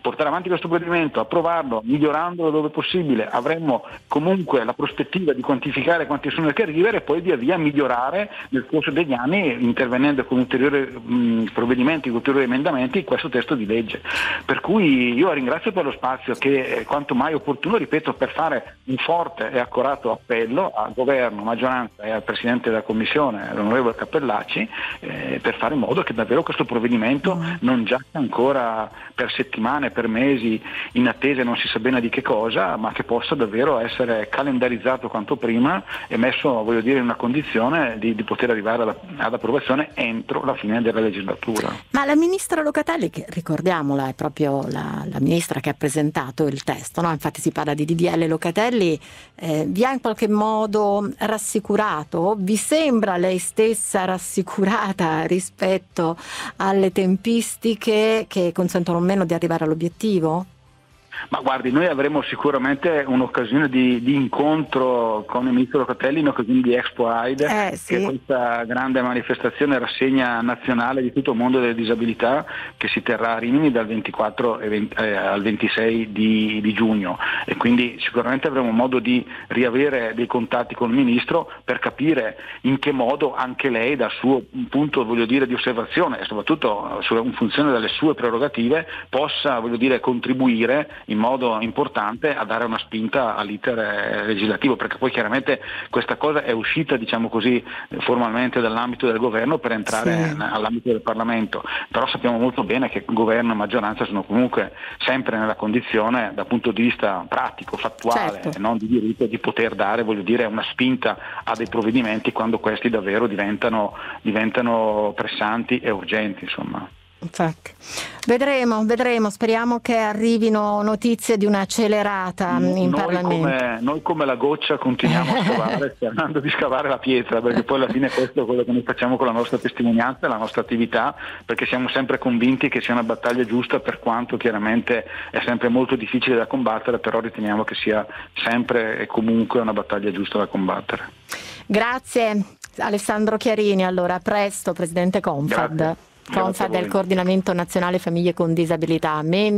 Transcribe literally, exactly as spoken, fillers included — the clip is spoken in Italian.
portare avanti questo provvedimento, approvarlo, migliorandolo dove possibile, avremmo comunque la prospettiva di quantificare quanti sono le caregiver e poi via via migliorare nel corso degli anni, intervenendo con ulteriori mh, provvedimenti, con ulteriori emendamenti in questo testo di legge. Per cui io ringrazio per lo spazio che è quanto mai opportuno, ripeto, per fare un forte e accorato appello al governo, maggioranza e al Presidente della Commissione, l'onorevole Cappellacci, eh, per fare in modo che davvero questo provvedimento mm. non giaccia ancora per settimane, per mesi in attesa non si sa bene di che cosa, ma che possa davvero essere calendarizzato quanto prima e messo, voglio dire, in una condizione di, di poter arrivare alla, ad approvazione entro la fine della legislatura. Ma la ministra Locatelli, che ricordiamola è proprio la, la ministra che ha presentato il testo, no? Infatti si parla di D D L Locatelli, eh, vi ha in qualche modo rassicurato? Vi sembra lei stessa rassicurata rispetto alle tempistiche che consentono meno di arrivare all'obiettivo? Ma guardi, noi avremo sicuramente un'occasione di, di incontro con il ministro Locatelli in occasione di Expo Aid, eh, sì. che è questa grande manifestazione, rassegna nazionale di tutto il mondo delle disabilità che si terrà a Rimini dal ventiquattro e venti, eh, al ventisei di, di giugno, e quindi sicuramente avremo modo di riavere dei contatti con il ministro per capire in che modo anche lei dal suo punto, voglio dire, di osservazione e soprattutto in funzione delle sue prerogative possa, voglio dire, contribuire in modo importante a dare una spinta all'iter legislativo, perché poi chiaramente questa cosa è uscita, diciamo così, formalmente dall'ambito del governo per entrare sì. all'ambito del Parlamento, però sappiamo molto bene che governo e maggioranza sono comunque sempre nella condizione, dal punto di vista pratico, fattuale, certo. e non di diritto, di poter dare, voglio dire, una spinta a dei provvedimenti quando questi davvero diventano, diventano pressanti e urgenti, insomma. Infatti. Vedremo, vedremo, speriamo che arrivino notizie di una accelerata in noi Parlamento. Come, noi come la goccia continuiamo a scavare, sperando di scavare la pietra, perché poi alla fine questo è quello che noi facciamo con la nostra testimonianza, la nostra attività, perché siamo sempre convinti che sia una battaglia giusta, per quanto chiaramente è sempre molto difficile da combattere, però riteniamo che sia sempre e comunque una battaglia giusta da combattere. Grazie Alessandro Chiarini, allora a presto, Presidente Confad. Grazie. Confad del Coordinamento Nazionale Famiglie con Disabilità.